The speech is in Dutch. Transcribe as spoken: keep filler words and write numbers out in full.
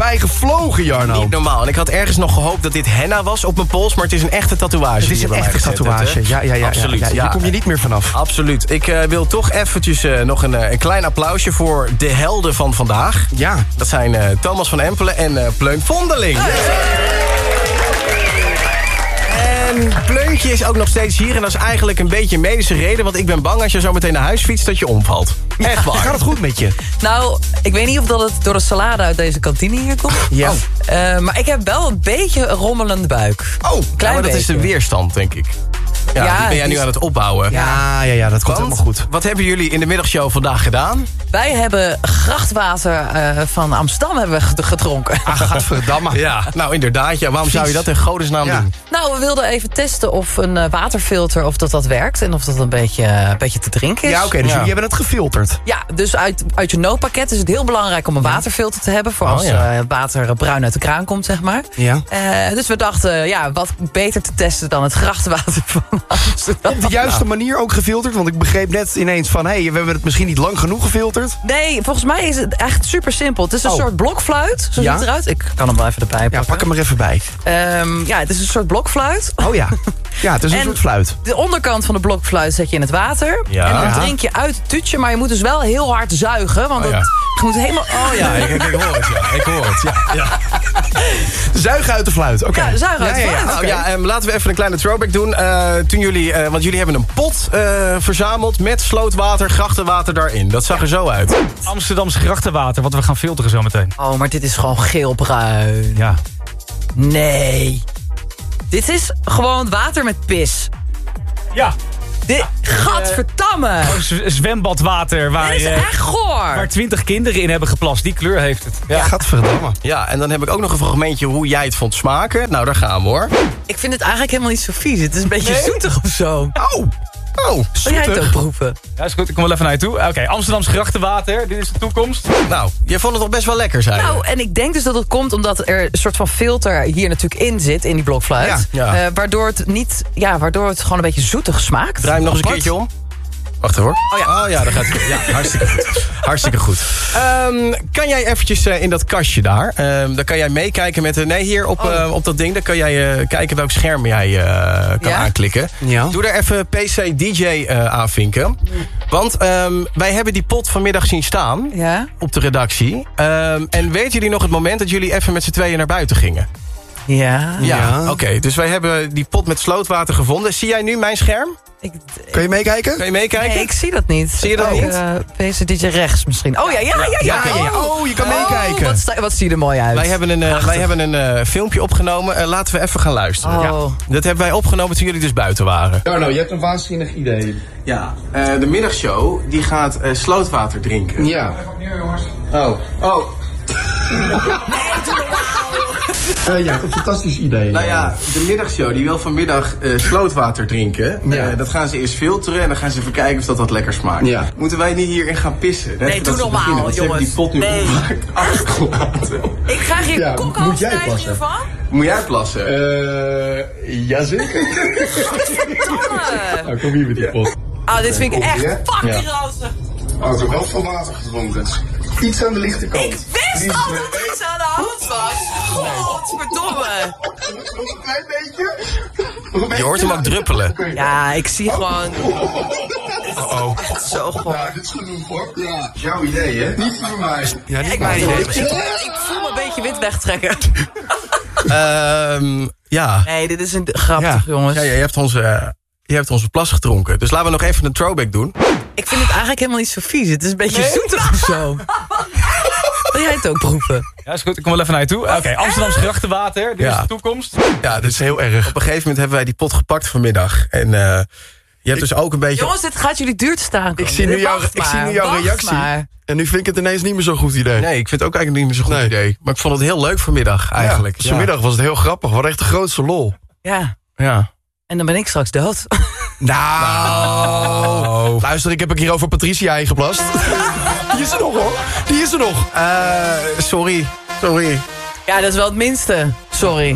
voorbij gevlogen, Jarno. Niet normaal. En ik had ergens nog gehoopt dat dit henna was op mijn pols, maar het is een echte tatoeage. Het is een echte tatoeage. Ja, ja, ja. Absoluut. Ja, ja. Hier Ja. kom je niet meer vanaf. Absoluut. Ik uh, wil toch eventjes uh, nog een, uh, een klein applausje voor de helden van vandaag. Ja. Dat zijn uh, Thomas van Empelen en uh, Pleun Vondeling. En Pleuntje is ook nog steeds hier. En dat is eigenlijk een beetje een medische reden. Want ik ben bang als je zo meteen naar huis fietst dat je omvalt. Echt waar. Gaat het goed met je? Nou, ik weet niet of dat het door de salade uit deze kantine hier komt. Ja. Oh. Uh, maar ik heb wel een beetje een rommelende buik. Oh, Klein ja, maar dat beetje. is de weerstand, denk ik. Ja, Ja, die ben jij het nu is- aan het opbouwen. Ja, ja, ja, dat komt Want, helemaal goed. wat hebben jullie in de middagshow vandaag gedaan? Wij hebben grachtwater uh, van Amsterdam hebben we get- gedronken. Ah, gadverdamme. Ja, nou inderdaad. Ja, waarom zou je dat in godesnaam Ja. doen? Nou, we wilden even testen of een uh, waterfilter, of dat dat werkt. En of dat een beetje, uh, een beetje te drinken is. Ja, oké, okay, dus Ja. jullie hebben het gefilterd. Ja, dus uit, uit je noodpakket is het heel belangrijk om een waterfilter te hebben. Voor Oh, als ja. uh, water bruin uit de kraan komt, zeg maar. Ja. Uh, dus we dachten, ja, wat beter te testen dan het grachtwater van Amsterdam. Op de juiste manier ook gefilterd? Want ik begreep net ineens van... hé, hey, we hebben het misschien niet lang genoeg gefilterd. Nee, volgens mij is het echt super simpel. Het is een Oh. soort blokfluit, zo Ja? ziet het eruit. Ik kan hem wel even erbij Ja, pakken. pak hem er even bij. Ehm, ja, het is een soort blokfluit. Oh ja. Ja, het is een En- soort fluit. De onderkant van de blokfluit zet je in het water. Ja. En dan Ja. drink je uit het tuutje, maar je moet dus wel heel hard zuigen. Want Oh, ja. het, je moet helemaal... Oh ja, ik, ik, ik hoor het. Ja, ik hoor het. Ja, ja. Zuigen uit de fluit, oké. Ja, zuigen uit de fluit. Nou Oké. ja, ehm, laten we even een kleine throwback doen. Uh, toen jullie, uh, want jullie hebben een pot uh, verzameld met slootwater, grachtenwater daarin. Dat zag er zo uit. Amsterdamse grachtenwater, wat we gaan filteren zometeen. Oh, maar dit is gewoon geelbruin. Ja. Nee. Dit is gewoon water met pis. Ja, Dit, gadverdamme. z- zwembadwater waar, Dit is eh, echt goor. waar twintig kinderen in hebben geplast. Die kleur heeft het. Ja, gadverdamme. Ja, en dan heb ik ook nog een fragmentje hoe jij het vond smaken. Nou, daar gaan we hoor. Ik vind het eigenlijk helemaal niet zo vies. Het is een beetje zoetig of zo. Oh, oh, Wil jij het ook zoetig. proeven? Ja, is goed. Ik kom wel even naar je toe. Oké, Amsterdamse grachtenwater. Dit is de toekomst. Nou, jij vond het toch best wel lekker, zei je? Nou, en ik denk dus dat het komt omdat er een soort van filter hier natuurlijk in zit, in die blokfluit. Ja, ja. Eh, waardoor het niet, ja, waardoor het gewoon een beetje zoetig smaakt. Draai hem nog eens een Apart. keertje om. Wacht even hoor. Oh ja. Oh ja, dat gaat goed. Ja, hartstikke goed. Hartstikke goed. Ehm, kan jij eventjes uh, in dat kastje daar, um, dan kan jij meekijken met... Uh, nee, hier op, Oh. uh, op dat ding, dan kan jij uh, kijken welk scherm jij uh, kan Ja? aanklikken. Ja. Doe daar even P C D J uh, aanvinken. Want um, wij hebben die pot vanmiddag zien staan Ja? op de redactie. Um, en weten jullie nog het moment dat jullie even met z'n tweeën naar buiten gingen? Ja. Ja. Oké, okay, dus wij hebben die pot met slootwater gevonden. Zie jij nu mijn scherm? Ik, Kan je meekijken? Kan je meekijken? nee, ik zie dat niet. Zie je dat oh, niet? Uh, P C D J rechts misschien. Oh ja, ja, ja, ja. Ja, ja, ja. Oh, je kan Oh, meekijken. wat, sta- wat zie je er mooi uit. Wij hebben een, uh, wij hebben een uh, filmpje opgenomen. Uh, laten we even gaan luisteren. Oh. Ja. Dat hebben wij opgenomen toen jullie dus buiten waren. Jarno, je hebt een waanzinnig idee. Ja, uh, de middagshow die gaat uh, slootwater drinken. Ja. Oh, oh. Uh, ja, een fantastisch idee. Nou ja, de middagshow die wil vanmiddag uh, slootwater drinken. Uh, Ja. dat gaan ze eerst filteren en dan gaan ze even kijken of dat wat lekker smaakt. Ja. Moeten wij niet hierin gaan pissen? Net Nee, voordat doe ze normaal, beginnen, want ze hebben die pot nu jongens. opgemaakt, achtergelaten. Ik krijg hier Ja, kok moet jij plassen? hiervan. Moet jij plassen? Eh, jazeker. Tamme. Nou, kom hier met die pot. Ah, dit vind ik echt Ja. fucking Ja. ranzig. Oh, ik heb wel veel water gedronken. Iets aan de lichte kant. Ik wist al dat er iets aan de hand was. Godverdomme. Nog een klein beetje. Je hoort hem ook druppelen. Ja, ik zie gewoon... Oh. Echt zo gewoon... Ja, dit is genoeg hoor. Ja, jouw idee hè? Niet voor mij. Ja, niet Ik, mijn ik, idee. ik voel me een beetje wit wegtrekken. Ehm ja. Nee, dit is een grappig, Ja. jongens. Ja, ja, je hebt onze, uh, je hebt onze plas gedronken. Dus laten we nog even een throwback doen. Ik vind het eigenlijk helemaal niet zo vies. Het is een beetje zoetig of zo. Wil jij het ook proeven? Ja, is goed. Ik kom wel even naar je toe. Oké, Amsterdamse grachtenwater. Dit Ja. is de toekomst. Ja, Dat is heel erg. op een gegeven moment hebben wij die pot gepakt vanmiddag. En uh, je hebt dus ook een beetje... Jongens, dit gaat jullie duur te staan komen. Ik zie nu Dit- jouw, wacht ik zie maar, nu jouw wacht reactie. maar. En nu vind ik het ineens niet meer zo'n goed idee. Nee, ik vind het ook eigenlijk niet meer zo'n goed Nee. idee. Maar ik vond het heel leuk vanmiddag eigenlijk. Ja, vanmiddag was het heel grappig. We hadden echt de grootste lol. Ja, Ja. en dan ben ik straks dood. Nou, luister, ik heb een keer over Patricia heen geplast. Die is er nog hoor. Die is er nog. Uh, sorry. Sorry. Ja, dat is wel het minste. Sorry.